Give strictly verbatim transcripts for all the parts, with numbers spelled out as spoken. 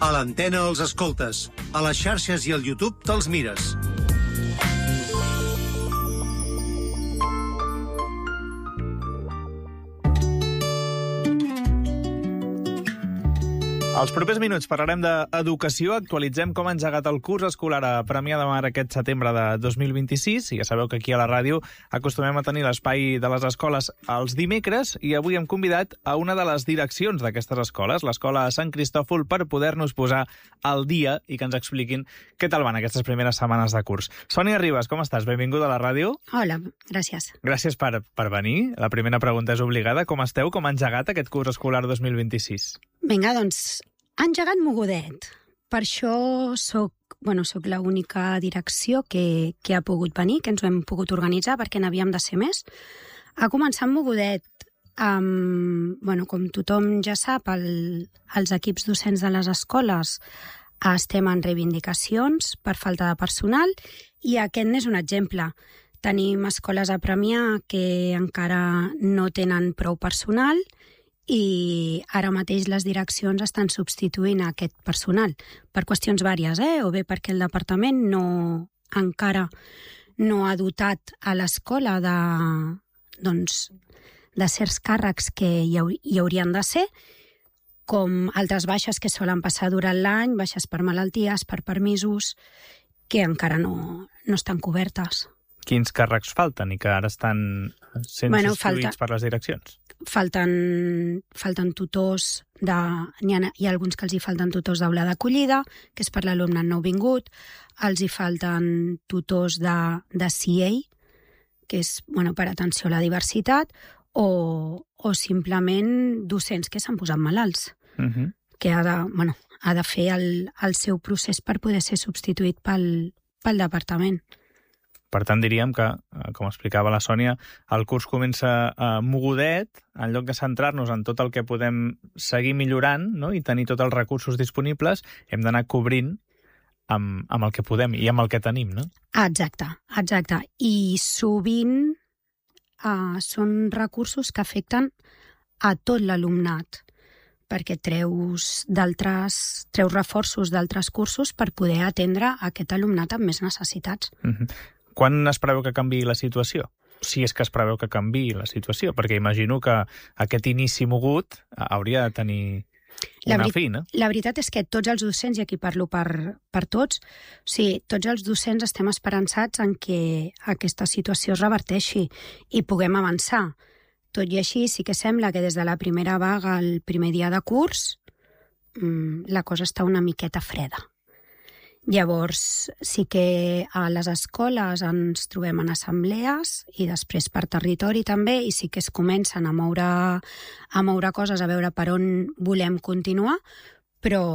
A l'antena els escoltes, a les xarxes i al YouTube te'ls mires. Els propers minuts parlarem d'educació, actualitzem com ha engegat el curs escolar a Premià de Mar aquest setembre de dos mil vint-i-sis, i ja sabeu que aquí a la ràdio acostumem a tenir l'espai de les escoles els dimecres, i avui hem convidat a una de les direccions d'aquestes escoles, l'escola Sant Cristòfol, per poder-nos posar al dia i que ens expliquin què tal van aquestes primeres setmanes de curs. Sònia Ribas, com estàs? Benvinguda a la ràdio. Hola, gràcies. Gràcies per, per venir. La primera pregunta és obligada. Com esteu? Com ha engegat aquest curs escolar dos mil vint-i-sis? Vinga, doncs, ha engegat mogudet. Per això soc, bueno, soc l'única direcció que, que ha pogut venir, que ens ho hem pogut organitzar, perquè n'havíem de ser més. Ha començat mogudet. Amb, bueno, com tothom ja sap, el, els equips docents de les escoles estem en reivindicacions per falta de personal, i aquest n'és un exemple. Tenim escoles a Premià que encara no tenen prou personal, i ara mateix les direccions estan substituint aquest personal per qüestions vàries, eh? O bé perquè el departament no, encara no ha dotat a l'escola de, doncs, de certs càrrecs que hi, hi haurien de ser, com altres baixes que solen passar durant l'any, baixes per malalties, per permisos, que encara no, no estan cobertes. Quins càrrecs falten i que ara estan sent bueno, substituïts falta... per les direccions? Falten, falten tutors, de, hi, ha, hi ha alguns que els hi falten tutors d'aula d'acollida, que és per l'alumnat nouvingut, els hi falten tutors de, de C A, que és, bueno, per atenció a la diversitat, o, o simplement docents que s'han posat malalts, uh-huh. que ha de, bueno, ha de fer el, el seu procés per poder ser substituït pel, pel departament. Per tant, diríem que, com explicava la Sònia, el curs comença eh, mogudet, en lloc de centrar-nos en tot el que podem seguir millorant, no? I tenir tots els recursos disponibles, hem d'anar cobrint amb, amb el que podem i amb el que tenim, no? Exacte, exacte. I sovint eh, són recursos que afecten a tot l'alumnat, perquè treus d'altres, treus reforços d'altres cursos per poder atendre aquest alumnat amb més necessitats. Mm-hmm. Quan es preveu que canviï la situació? Si és que es preveu que canviï la situació, perquè imagino que aquest inici mogut hauria de tenir una la fi, no? La veritat és que tots els docents, i aquí parlo per, per tots, o sigui, tots els docents estem esperançats en que aquesta situació es reverteixi i puguem avançar. Tot i així, sí que sembla que des de la primera vaga, el primer dia de curs, la cosa està una miqueta freda. Llavors, sí que a les escoles ens trobem en assemblees i després per territori també, i sí que es comencen a moure, a moure coses, a veure per on volem continuar, però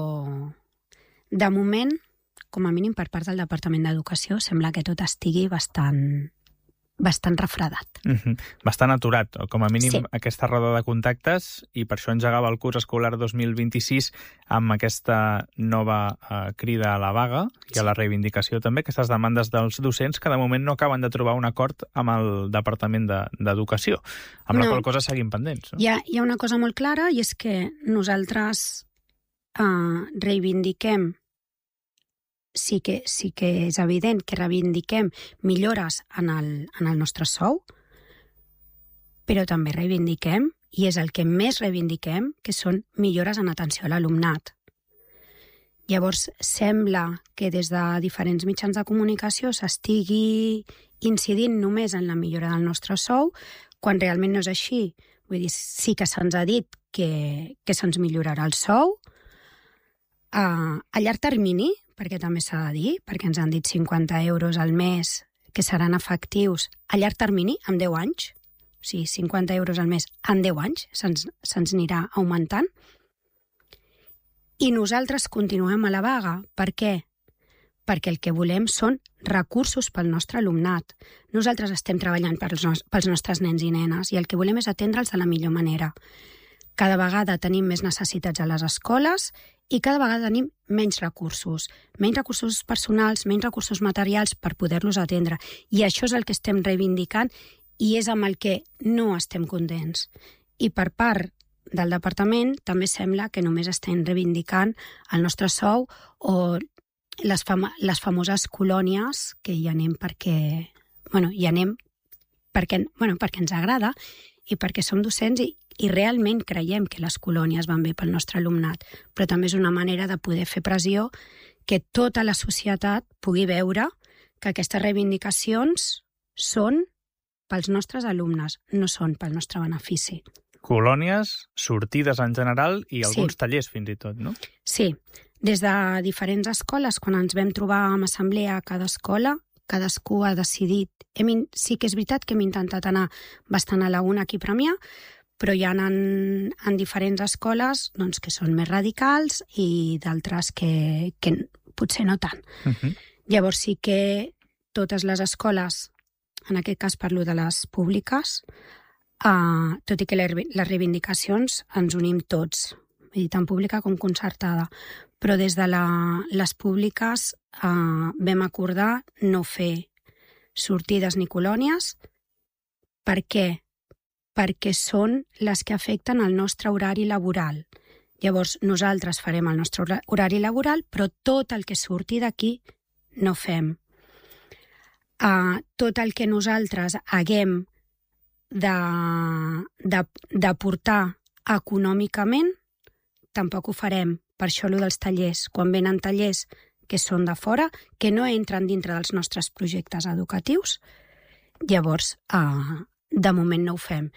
de moment, com a mínim per part del Departament d'Educació, sembla que tot estigui bastant, bastant refredat. Mm-hmm. Bastant aturat, o com a mínim sí. Aquesta roda de contactes, i per això engegava el curs escolar dos mil vint-i-sis amb aquesta nova eh, crida a la vaga i a la reivindicació també, aquestes demandes dels docents que de moment no acaben de trobar un acord amb el Departament d'Educació, amb no. la qual cosa seguim pendents. No? Hi ha, hi ha una cosa molt clara, i és que nosaltres eh, reivindiquem Sí que, sí que és evident que reivindiquem millores en el, en el nostre sou, però també reivindiquem, i és el que més reivindiquem, que són millores en atenció a l'alumnat. Llavors, sembla que des de diferents mitjans de comunicació s'estigui incidint només en la millora del nostre sou, quan realment no és així. Vull dir, sí que se'ns ha dit que, que se'ns millorarà el sou. Uh, a llarg termini, perquè també s'ha de dir, perquè ens han dit cinquanta euros al mes que seran efectius a llarg termini, en deu anys. O sigui, cinquanta euros al mes en deu anys se'ns se'ns anirà augmentant. I nosaltres continuem a la vaga. Per què? Perquè el que volem són recursos pel nostre alumnat. Nosaltres estem treballant pels, nos pels nostres nens i nenes, i el que volem és atendre'ls de la millor manera. Cada vegada tenim més necessitats a les escoles i cada vegada tenim menys recursos, menys recursos personals, menys recursos materials per poder-los atendre. I això és el que estem reivindicant i és amb el que no estem contents. I per part del departament també sembla que només estem reivindicant el nostre sou o les, fam les famoses colònies que hi anem perquè, bueno, hi anem perquè, bueno, perquè ens agrada i perquè som docents i, i realment creiem que les colònies van bé pel nostre alumnat, però també és una manera de poder fer pressió que tota la societat pugui veure que aquestes reivindicacions són pels nostres alumnes, no són pel nostre benefici. Colònies, sortides en general i alguns Sí. tallers fins i tot, no? Sí, des de diferents escoles, quan ens vam trobar amb assemblea a cada escola, cadascú ha decidit... Hem, in- sí que és veritat que hem intentat anar bastant a la una aquí a Premià, però hi ha en, en diferents escoles doncs, que són més radicals i d'altres que, que potser no tant. Uh -huh. Llavors sí que totes les escoles, en aquest cas parlo de les públiques, eh, tot i que les les reivindicacions ens unim tots, vull dir, tant pública com concertada, però des de la, les públiques eh, vam acordar no fer sortides ni colònies. Per què? Perquè són les que afecten el nostre horari laboral. Llavors, nosaltres farem el nostre hora- horari laboral, però tot el que surti d'aquí no fem. Uh, tot el que nosaltres haguem de, de, de portar econòmicament, tampoc ho farem. Per això, allò dels tallers. Quan venen tallers que són de fora, que no entren dintre dels nostres projectes educatius, llavors, uh, de moment no ho fem.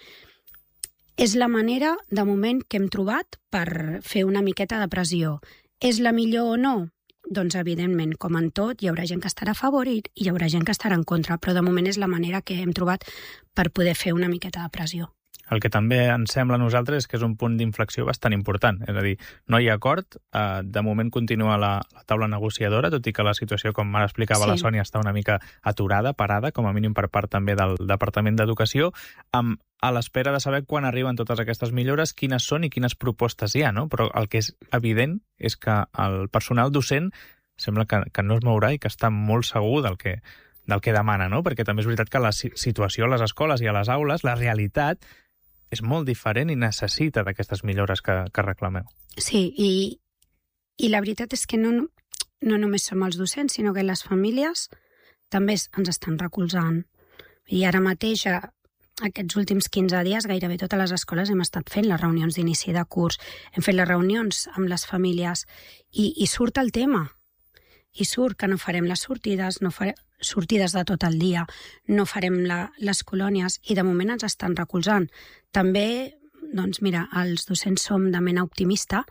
És la manera, de moment, que hem trobat per fer una miqueta de pressió. És la millor o no? Doncs, evidentment, com en tot, hi haurà gent que estarà a favor i hi haurà gent que estarà en contra, però de moment és la manera que hem trobat per poder fer una miqueta de pressió. El que també ens sembla a nosaltres és que és un punt d'inflexió bastant important. És a dir, no hi ha acord, eh, de moment continua la, la taula negociadora, tot i que la situació, com ara explicava Sí. la Sònia, està una mica aturada, parada, com a mínim per part també del Departament d'Educació, amb, a l'espera de saber quan arriben totes aquestes millores, quines són i quines propostes hi ha, no? Però el que és evident és que el personal docent sembla que, que no es mourà i que està molt segur del que, del que demana, no? Perquè també és veritat que la si- situació a les escoles i a les aules, la realitat, és molt diferent i necessita d'aquestes millores que, que reclameu. Sí, i, i la veritat és que no, no només som els docents, sinó que les famílies també es- ens estan recolzant. I ara mateix, a, aquests últims quinze dies, gairebé totes les escoles hem estat fent les reunions d'inici de curs, hem fet les reunions amb les famílies i, i surt el tema. I surt que no farem les sortides, no farem sortides de tot el dia, no farem la, les colònies i de moment ens estan recolzant. També, doncs mira, els docents som de mena optimista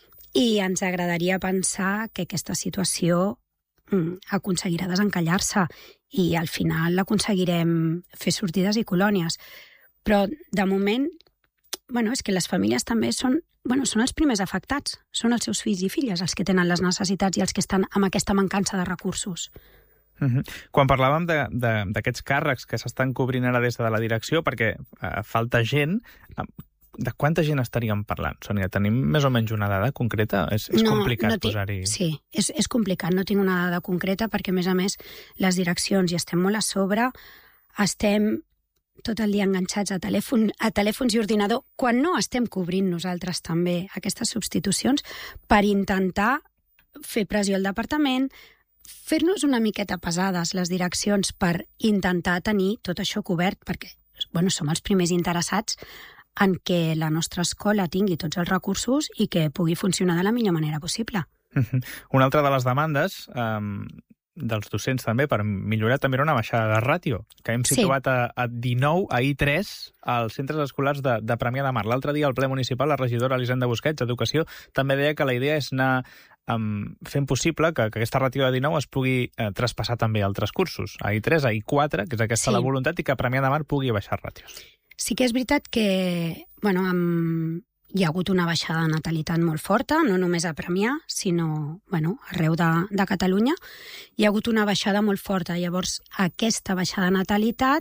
i ens agradaria pensar que aquesta situació mm, aconseguirà desencallar-se i al final aconseguirem fer sortides i colònies. Però de moment, bueno, és que les famílies també són, bueno, són els primers afectats, són els seus fills i filles els que tenen les necessitats i els que estan amb aquesta mancança de recursos. Uh-huh. Quan parlàvem d'aquests càrrecs que s'estan cobrint ara des de la direcció, perquè eh, falta gent, eh, de quanta gent estaríem parlant, Sònia? Tenim més o menys una dada concreta? És, és No, complicat no tinc- posar-hi... Sí, és, és complicat, no tinc una dada concreta perquè, a més a més, les direccions hi estem molt a sobre, estem tot el dia enganxats a, telèfon, a telèfons i ordinador, quan no estem cobrint nosaltres també aquestes substitucions per intentar fer pressió al departament, fer-nos una miqueta pesades les direccions per intentar tenir tot això cobert, perquè bueno, som els primers interessats en què la nostra escola tingui tots els recursos i que pugui funcionar de la millor manera possible. Uh-huh. Una altra de les demandes um, dels docents també per millorar també era una baixada de ràtio, que hem situat sí. a, a dinou, a I tres, als centres escolars de, de Premià de Mar. L'altre dia al ple municipal, la regidora Elisenda Busquets, d'Educació, també deia que la idea és anar um, fent possible que, que aquesta ràtio de dinou es pugui eh, traspassar també a altres cursos, a I tres, a I quatre, que és aquesta sí. la voluntat, i que a Premià de Mar pugui baixar ràtios. Sí que és veritat que bueno, amb... hi ha hagut una baixada de natalitat molt forta, no només a Premià, sinó bueno, arreu de, de Catalunya. Hi ha hagut una baixada molt forta. Llavors, aquesta baixada de natalitat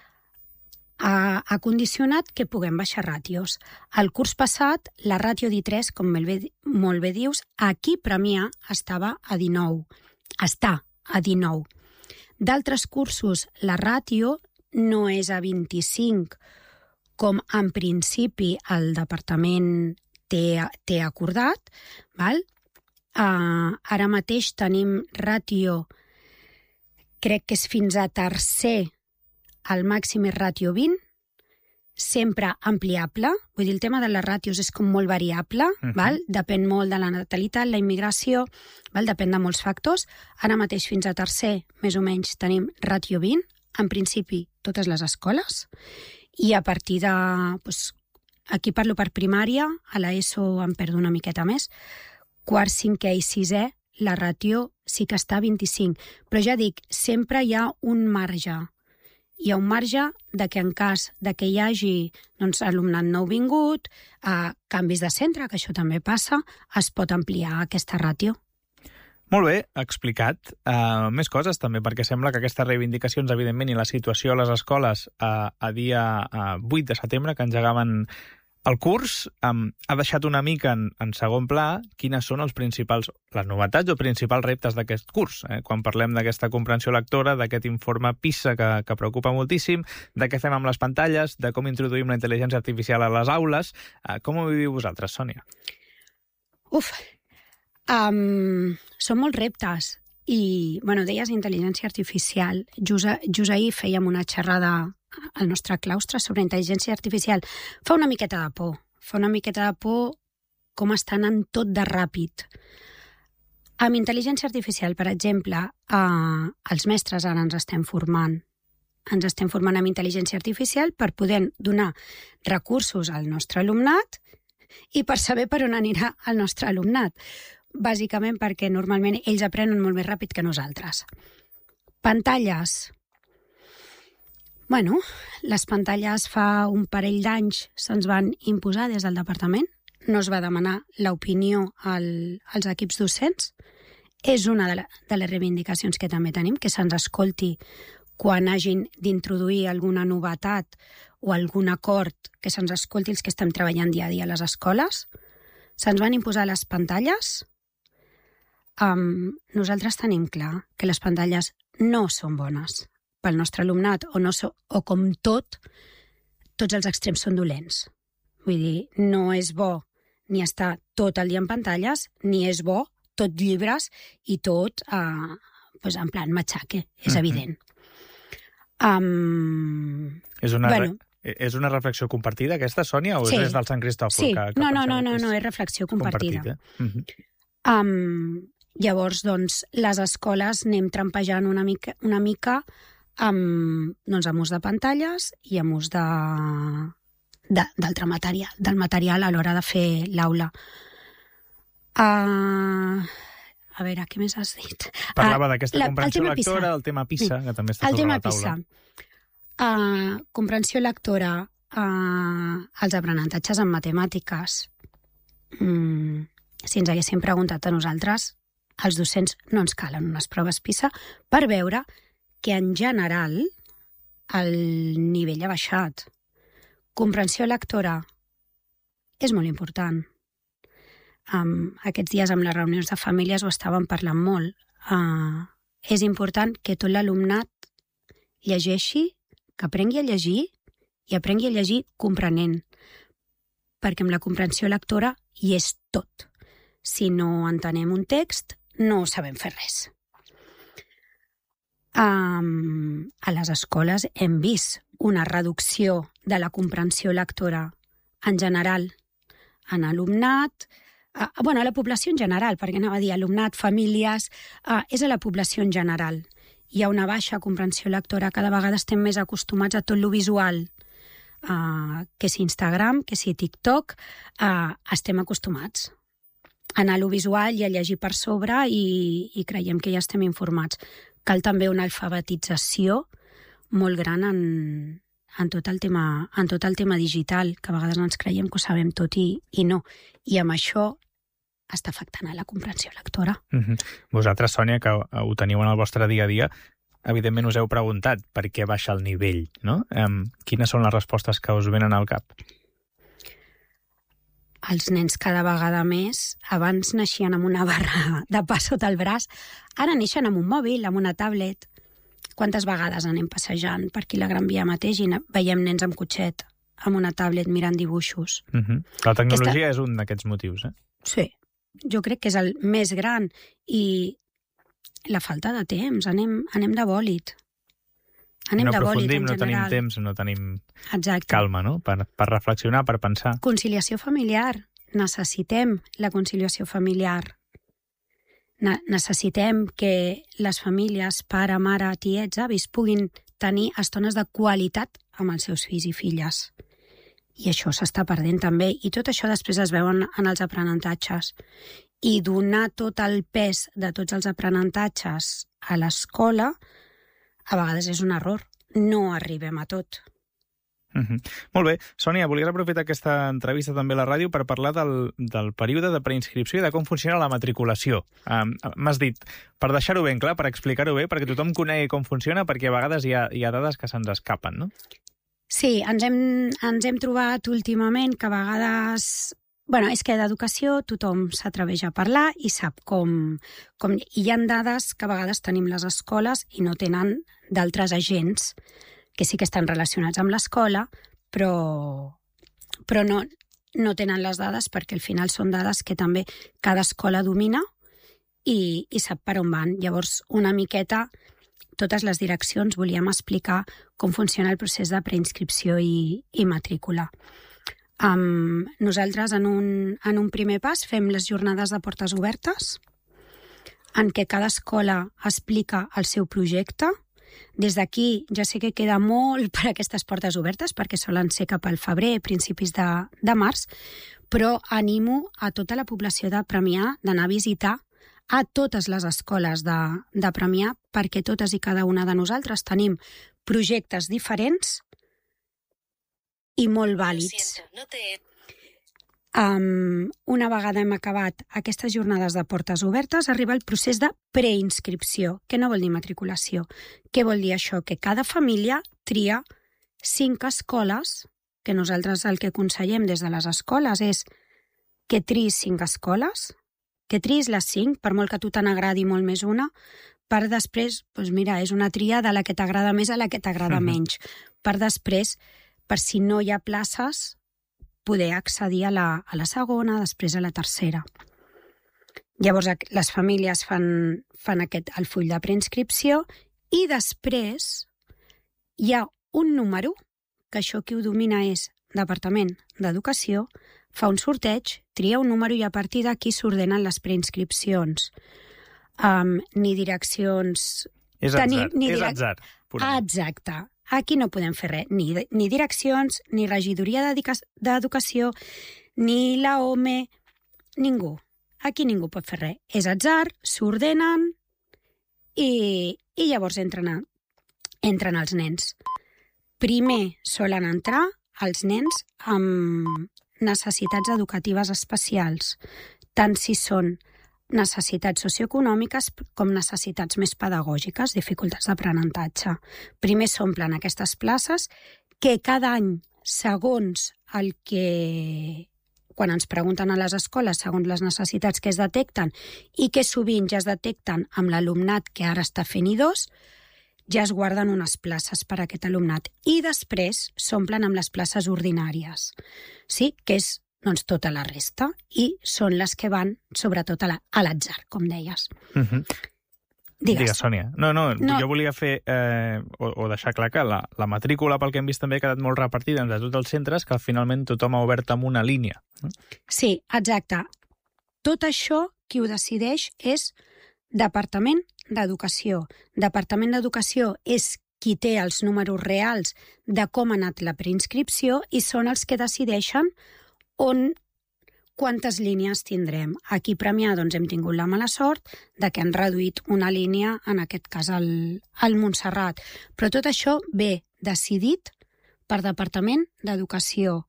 ha, ha condicionat que puguem baixar ràtios. El curs passat, la ràtio d'I tres, com molt bé, molt bé dius, aquí a Premià estava a dinou. Està a dinou. D'altres cursos, la ràtio no és a vint-i-cinc com en principi el departament té, té acordat, val? Uh, ara mateix tenim ràtio, crec que és fins a tercer, el màxim és ràtio vint, sempre ampliable, vull dir, el tema de les ràtios és com molt variable, uh-huh. val? Depèn molt de la natalitat, la immigració, val? Depèn de molts factors. Ara mateix fins a tercer, més o menys, tenim ràtio vint, en principi totes les escoles, i a partir de... Doncs, aquí parlo per primària, a l'ESO em perdo una miqueta més, quart, cinquè i sisè, la ràtio sí que està a vint-i-cinc. Però ja dic, sempre hi ha un marge. Hi ha un marge de que en cas de que hi hagi doncs, alumnat nouvingut, eh, canvis de centre, que això també passa, es pot ampliar aquesta ràtio. Molt bé, explicat. Uh, més coses també, perquè sembla que aquestes reivindicacions, evidentment, i la situació a les escoles uh, a dia uh, vuit de setembre, que engegaven el curs, um, ha deixat una mica en, en segon pla quines són els principals, les novetats o principals reptes d'aquest curs. Eh? Quan parlem d'aquesta comprensió lectora, d'aquest informe PISA que, que preocupa moltíssim, de què fem amb les pantalles, de com introduïm la intel·ligència artificial a les aules. Uh, com ho viviu vosaltres, Sònia? Uf, um, són molts reptes. I, bueno, deies intel·ligència artificial. Just, just ahir fèiem una xerrada al nostre claustre sobre intel·ligència artificial. Fa una miqueta de por. Fa una miqueta de por com està anant tot de ràpid. Amb intel·ligència artificial, per exemple, eh, els mestres ara ens estem formant. Ens estem formant amb intel·ligència artificial per poder donar recursos al nostre alumnat i per saber per on anirà el nostre alumnat. Bàsicament perquè normalment ells aprenen molt més ràpid que nosaltres. Pantalles. Bueno, les pantalles fa un parell d'anys se'ns van imposar des del departament. No es va demanar l'opinió al, als equips docents. És una de, la, de les reivindicacions que també tenim, que se'ns escolti quan hagin d'introduir alguna novetat o algun acord, que se'ns escolti els que estem treballant dia a dia a les escoles. Se'ns van imposar les pantalles. Um, nosaltres tenim clar que les pantalles no són bones pel nostre alumnat, o, no so, o com tot, tots els extrems són dolents. Vull dir, no és bo ni estar tot el dia en pantalles, ni és bo tot llibres i tot uh, pues en plan matxaque, és uh-huh. evident. Um, és, una bueno, re és una reflexió compartida, aquesta, Sònia, o sí, és del Sant Cristòfol? Sí, que, que no, no, no, no, no, és reflexió compartida. compartida. Uh-huh. um, llavors, doncs, les escoles anem trampejant una mica, una mica amb, doncs, amb ús de pantalles i amb ús de d'altre material, del material a l'hora de fer l'aula. Uh, a veure, què més has dit? Parlava uh, d'aquesta comprensió el lectora, el tema PISA, que també està el sobre la taula. El tema PISA. Uh, comprensió lectora, uh, els aprenentatges en matemàtiques. Mm, si ens haguéssim preguntat a nosaltres, als docents no ens calen unes proves PISA per veure que en general el nivell ha baixat. Comprensió lectora és molt important. Um, aquests dies amb les reunions de famílies ho estàvem parlant molt. Uh, és important que tot l'alumnat llegeixi, que aprengui a llegir i aprengui a llegir comprenent. Perquè amb la comprensió lectora hi és tot. Si no entenem un text, no sabem fer res. Um, a les escoles hem vist una reducció de la comprensió lectora en general, en alumnat, uh, bueno, a la població en general, perquè anava a dir alumnat, famílies, uh, és a la població en general. Hi ha una baixa comprensió lectora, cada vegada estem més acostumats a tot lo visual, uh, que si Instagram, que si TikTok, uh, estem acostumats a anar a lo visual i a llegir per sobre i, i creiem que ja estem informats. Cal també una alfabetització molt gran en, en, tot el tema, en tot el tema digital, que a vegades ens creiem que ho sabem tot i, i no. I amb això està afectant a la comprensió lectora. Mm-hmm. Vosaltres, Sònia, que ho teniu en el vostre dia a dia, evidentment us heu preguntat per què baixa el nivell, no? Um, quines són les respostes que us venen al cap? Els nens cada vegada més, abans naixien amb una barra de pa sota el braç, ara neixen amb un mòbil, amb una tablet. Quantes vegades anem passejant per aquí la Gran Via mateix i veiem nens amb cotxet amb una tablet mirant dibuixos. Uh-huh. La tecnologia Aquesta... és un d'aquests motius, eh? Sí, jo crec que és el més gran. I la falta de temps, anem, anem de bòlit. Anem no de bòlit, aprofundim, en no tenim general. temps, no tenim Exacte. calma, no? Per, per reflexionar, per pensar. Conciliació familiar. Necessitem la conciliació familiar. Ne- necessitem que les famílies, pare, mare, tiets, avis, puguin tenir estones de qualitat amb els seus fills i filles. I això s'està perdent també. I tot això després es veu en, en els aprenentatges. I donar tot el pes de tots els aprenentatges a l'escola a vegades és un error. No arribem a tot. Uh-huh. Molt bé. Sònia, volies aprofitar aquesta entrevista també a la ràdio per parlar del, del període de preinscripció i de com funciona la matriculació. Um, M'has dit, per deixar-ho ben clar, per explicar-ho bé, perquè tothom conegui com funciona, perquè a vegades hi ha, hi ha dades que se'ns escapen, no? Sí, ens hem, ens hem trobat últimament que a vegades... Bueno, és que d'educació tothom s'atreveix a parlar i sap com, com... Hi ha dades que a vegades tenim les escoles i no tenen d'altres agents que sí que estan relacionats amb l'escola, però, però no, no tenen les dades perquè al final són dades que també cada escola domina i, i sap per on van. Llavors, una miqueta, totes les direccions volíem explicar com funciona el procés de preinscripció i, i matrícula. Um, nosaltres en un, en un primer pas fem les jornades de portes obertes en què cada escola explica el seu projecte. Des d'aquí ja sé que queda molt per aquestes portes obertes perquè solen ser cap al febrer, principis de, de març, però animo a tota la població de Premià d'anar a visitar a totes les escoles de, de Premià perquè totes i cada una de nosaltres tenim projectes diferents i molt vàlids. Um, una vegada hem acabat aquestes jornades de portes obertes, arriba el procés de preinscripció. Què no vol dir matriculació? Què vol dir això? Que cada família tria cinc escoles, que nosaltres el que aconsellem des de les escoles és que triïs cinc escoles, que triïs les cinc, per molt que a tu te n'agradi molt més una, per després, doncs mira, és una tria de la que t'agrada més a la que t'agrada menys. Per després, per si no hi ha places, poder accedir a la, a la segona, després a la tercera. Llavors, les famílies fan, fan aquest, el full de preinscripció i després hi ha un número, que això qui ho domina és Departament d'Educació, fa un sorteig, tria un número i a partir d'aquí s'ordenen les preinscripcions. Um, ni direccions... És atzar, tenir, ni és direc... atzar. Ah, exacte. Aquí no podem fer res, ni, ni direccions, ni regidoria d'educació, ni la O M E, ningú. Aquí ningú pot fer res. És atzar, s'ordenen i, i llavors entren, a, entren els nens. Primer solen entrar els nens amb necessitats educatives especials, tant si són necessitats socioeconòmiques com necessitats més pedagògiques, dificultats d'aprenentatge. Primer s'omplen aquestes places que cada any, segons el que... quan ens pregunten a les escoles, segons les necessitats que es detecten i que sovint ja es detecten amb l'alumnat que ara està fent I dos, ja es guarden unes places per a aquest alumnat. I després s'omplen amb les places ordinàries, sí? Que és doncs tota la resta, i són les que van sobretot a l'atzar, com deies. Uh-huh. Digues. Digues, Sònia. No, no, no, jo volia fer, eh, o, o deixar clar que la, la matrícula, pel que hem vist també, ha quedat molt repartida entre tots els centres, que finalment tothom ha obert amb una línia. Sí, exacte. Tot això, qui ho decideix és Departament d'Educació. Departament d'Educació és qui té els números reals de com ha anat la preinscripció i són els que decideixen on quantes línies tindrem. Aquí a Premià doncs, hem tingut la mala sort de que han reduït una línia, en aquest cas al, al Montserrat. Però tot això ve decidit per Departament d'Educació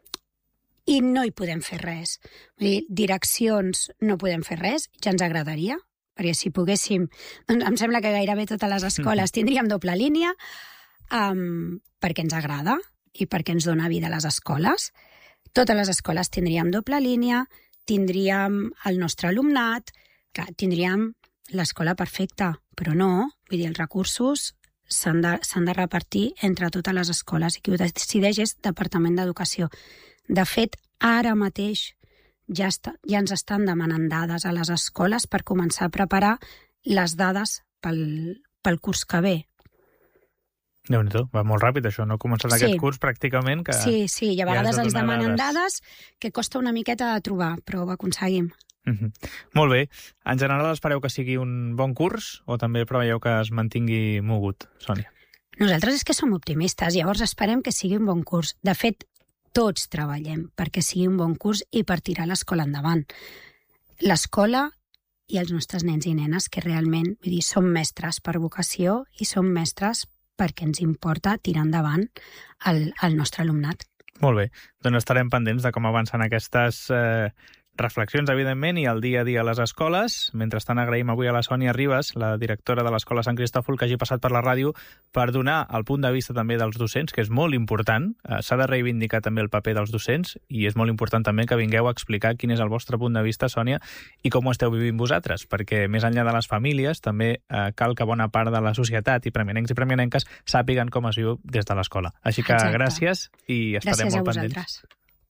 i no hi podem fer res. Vull dir, direccions no podem fer res, ja ens agradaria, perquè si poguéssim, doncs em sembla que gairebé totes les escoles tindríem doble línia, um, perquè ens agrada i perquè ens dona vida a les escoles. Totes les escoles tindríem doble línia, tindríem el nostre alumnat, que tindríem l'escola perfecta, però no, vull dir, els recursos s'han de, s'han de repartir entre totes les escoles i qui ho decideix és Departament d'Educació. De fet, ara mateix ja, està, ja ens estan demanant dades a les escoles per començar a preparar les dades pel, pel curs que ve. Déu-n'hi-do, va molt ràpid això, no? Ha començat Sí. aquest curs pràcticament que... Sí, sí, i a ja vegades has de ens donar demanen dades. dades que costa una miqueta de trobar, però ho aconseguim. Mhm. Molt bé. En general espereu que sigui un bon curs o també preveieu que es mantingui mogut, Sònia? Nosaltres és que som optimistes, llavors esperem que sigui un bon curs. De fet, tots treballem perquè sigui un bon curs i per tirar l'escola endavant. L'escola i els nostres nens i nenes, que realment, vull dir, som mestres per vocació i som mestres perquè ens importa tirar endavant el, el nostre alumnat. Molt bé. Doncs estarem pendents de com avancen aquestes eh, reflexions, evidentment, i el dia a dia a les escoles. Mentrestant, agraïm avui a la Sònia Ribas, la directora de l'Escola Sant Cristòfol, que hagi passat per la ràdio per donar el punt de vista també dels docents, que és molt important. Eh, S'ha de reivindicar també el paper dels docents i és molt important també que vingueu a explicar quin és el vostre punt de vista, Sònia, i com ho esteu vivint vosaltres, perquè més enllà de les famílies també eh, cal que bona part de la societat i premianencs i premianenques sàpiguen com es viu des de l'escola. Així que Exacte. gràcies i estarem Gràcies a molt pendents. vosaltres.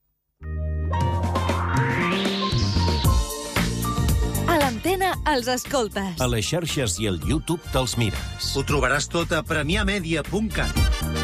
A l'antena els escoltes. A les xarxes i al YouTube te'ls mires. Ho trobaràs tot a premià media punt cat.